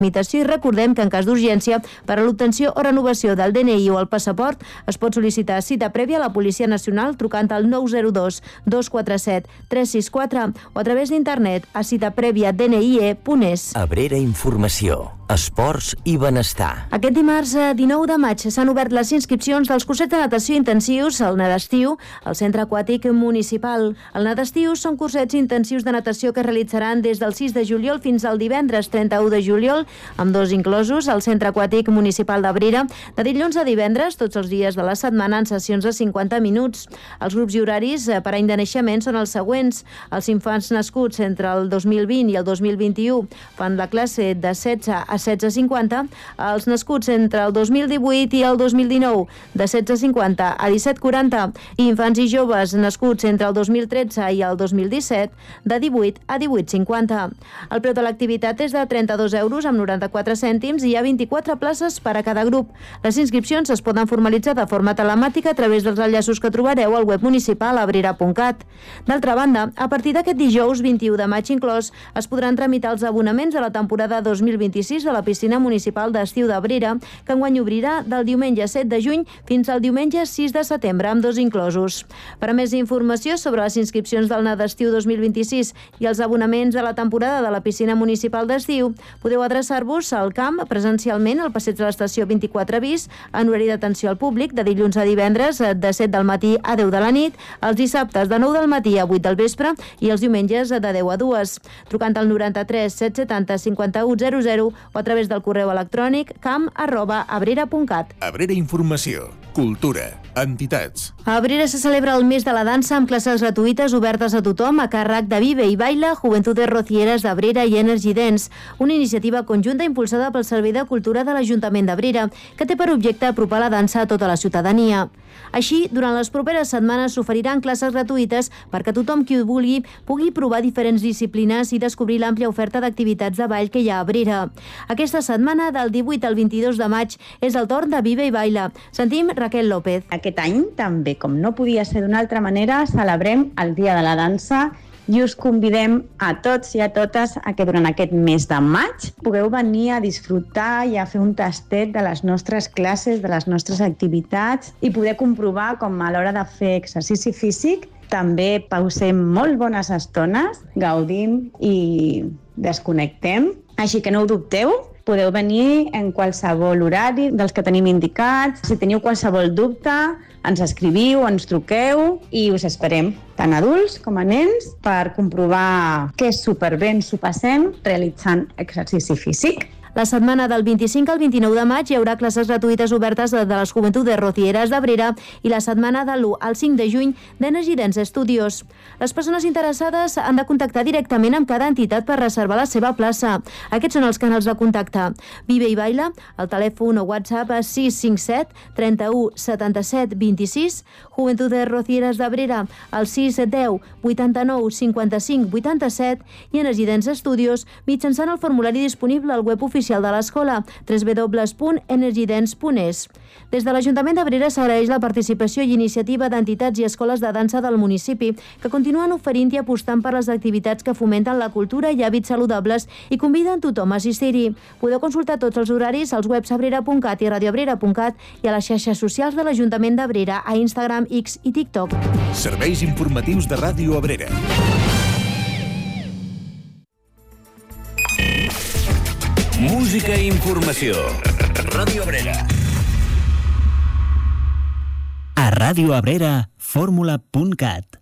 I recordem que en cas d'urgència per a l'obtenció o renovació del DNI o el passaport es pot sol·licitar cita prèvia a la Policia Nacional trucant al 902 247 364 o a través d'internet a citapreviadnie.es. Abrera Informació, esports i benestar. Aquest dimarts 19 de maig s'han obert les inscripcions dels cursets de natació intensius al Nadestiu al Centre Aquàtic Municipal. El Nadestiu són cursets intensius de natació que es realitzaran des del 6 de juliol fins al divendres 31 de juliol, amb dos inclosos al Centre Aquàtic Municipal d'Abrera, de dilluns a divendres, tots els dies de la setmana en sessions de 50 minuts. Els grups i horaris per any de naixement són els següents. Els infants nascuts entre el 2020 i el 2021 fan la classe de 16 a 16:50, els nascuts entre el 2018 i el 2019 de 16:50 a 17:40 i infants i joves nascuts entre el 2013 i el 2017 de 18 a 18:50. El preu de l'activitat és de 32 euros amb 94 cèntims i hi ha 24 places per a cada grup. Les inscripcions es poden formalitzar de forma telemàtica a través dels enllaços que trobareu al web municipal abrera.cat. D'altra banda, a partir d'aquest dijous 21 de maig inclòs, es podran tramitar els abonaments a la temporada 2026 de la piscina municipal d'estiu d'Abrera, que enguany obrirà del diumenge 7 de juny fins al diumenge 6 de setembre, amb dos inclosos. Per a més informació sobre les inscripcions del Nadestiu 2026 i els abonaments a la temporada de la piscina municipal d'estiu, podeu adreçar-vos al camp presencialment al passeig de l'estació 24 bis en horari d'atenció al públic de dilluns a divendres de 7 del matí a 10 de la nit, els dissabtes de 9 del matí a 8 del vespre i els diumenges de 10 a 2, trucant al 93 770 5100 o a través del correu electrònic camp@abrera.cat. Abrera Informació, cultura, entitats. A Abrera se celebra el mes de la dansa amb classes gratuïtes obertes a tothom a càrrec de Vive i Baila, Juventudes Rocieres d'Abrera i Energy Dance, una iniciativa conjunta impulsada pel Servei de Cultura de l'Ajuntament d'Abrera, que té per objecte apropar la dansa a tota la ciutadania. Així, durant les properes setmanes s'oferiran classes gratuïtes perquè tothom qui ho vulgui pugui provar diferents disciplines i descobrir l'àmplia oferta d'activitats de ball que hi ha a Abrera. Aquesta setmana, del 18 al 22 de maig, és el torn de Vive i Baila. Sentim Raquel López. Aquest any, també, com no podia ser d'una altra manera, celebrem el Dia de la Dansa i us convidem a tots i a totes a que durant aquest mes de maig pugueu venir a disfrutar i a fer un tastet de les nostres classes, de les nostres activitats i poder comprovar com a l'hora de fer exercici físic també pausem molt bones estones, gaudim i desconnectem. Així que no ho dubteu, podeu venir en qualsevol horari dels que tenim indicats. Si teniu qualsevol dubte, ens escriviu, ens truqueu i us esperem, tant adults com a nens, per comprovar que superbé ens ho passem realitzant exercici físic. La setmana del 25 al 29 de maig hi haurà classes gratuïtes obertes de les Joventudes Rocieres d'Abrera i la setmana de l'1 al 5 de juny d'Energy Dance Studios. Les persones interessades han de contactar directament amb cada entitat per reservar la seva plaça. Aquests són els canals de contacte. Vive i Baila, el telèfon o WhatsApp és 657 31 77 26, Joventudes Rocieres d'Abrera, el 610 89 55 87 i Energy Dance Studios mitjançant el formulari disponible al web oficial de l'escola www.energydance.es. Des de l'Ajuntament d'Abrera s'agraeix la participació i iniciativa d'entitats i escoles de dansa del municipi que continuen oferint i apostant per les activitats que fomenten la cultura i hàbits saludables i conviden tothom a assistir-hi. Podeu consultar tots els horaris als webs abrera.cat i radioabrera.cat i a les xarxes socials de l'Ajuntament d'Abrera a Instagram, X i TikTok. Serveis informatius de Ràdio Abrera. Música i informació. Ràdio Abrera. A Ràdio Abrera, fórmula.cat.